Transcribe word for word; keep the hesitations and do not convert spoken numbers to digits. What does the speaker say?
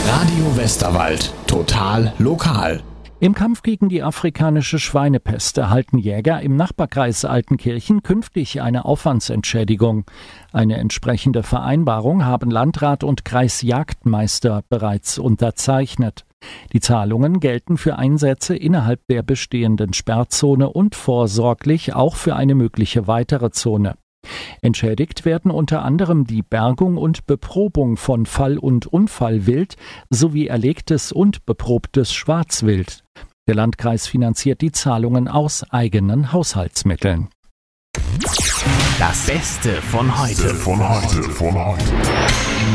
Radio Westerwald. Total lokal. Im Kampf gegen die afrikanische Schweinepest erhalten Jäger im Nachbarkreis Altenkirchen künftig eine Aufwandsentschädigung. Eine entsprechende Vereinbarung haben Landrat und Kreisjagdmeister bereits unterzeichnet. Die Zahlungen gelten für Einsätze innerhalb der bestehenden Sperrzone und vorsorglich auch für eine mögliche weitere Zone. Entschädigt werden unter anderem die Bergung und Beprobung von Fall- und Unfallwild sowie erlegtes und beprobtes Schwarzwild. Der Landkreis finanziert die Zahlungen aus eigenen Haushaltsmitteln. Das Beste von heute. Von heute, von heute.